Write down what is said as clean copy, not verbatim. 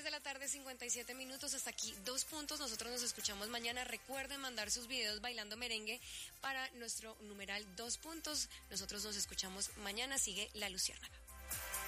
de la tarde, 57 minutos. Hasta aquí 2 puntos. Nosotros nos escuchamos mañana. Recuerden mandar sus videos bailando merengue para nuestro numeral 2 puntos. Nosotros nos escuchamos mañana. Sigue La Luciérnaga.